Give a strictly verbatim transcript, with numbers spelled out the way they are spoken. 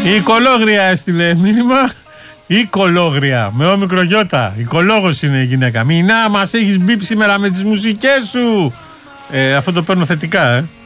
Η Οικολόγρια έστειλε μήνυμα. Η Οικολόγρια με όμικρο γιώτα. Οικολόγος είναι η γυναίκα. Μινά, μας έχεις μπει σήμερα με τις μουσικές σου. Ε, αυτό το παίρνω θετικά, ε.